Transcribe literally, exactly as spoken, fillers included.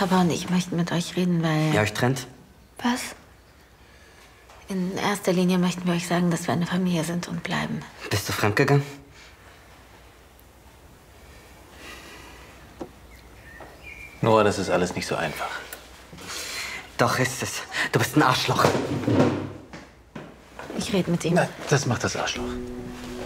Papa und ich möchten mit euch reden, weil... Ihr euch trennt? Was? In erster Linie möchten wir euch sagen, dass wir eine Familie sind und bleiben. Bist du fremdgegangen? Nora, das ist alles nicht so einfach. Doch ist es. Du bist ein Arschloch. Ich rede mit ihm. Nein, das macht das Arschloch.